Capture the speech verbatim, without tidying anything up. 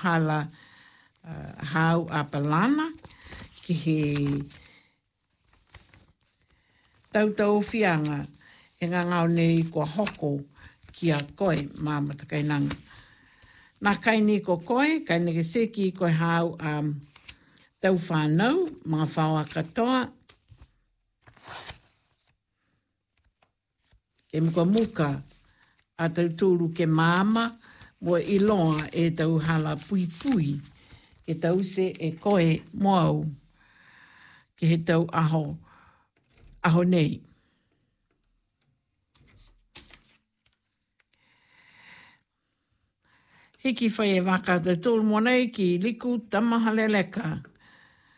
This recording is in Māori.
hala uh, hau a palana, ki he tautau whianga e ngā ngau nei kua hoko ki a koe māmata kainanga. Nā kaini ko koe, kaini ke seki koe hau a um, tau whānau, mga whaua katoa, ke muka muka a tau tūru ke māma, mua iloa e tau hala pui pui, ke tau se e koe moau, ke he tau aho, aho nei. Hiki whai e waka te tōru monei ki liku tamahaleleka.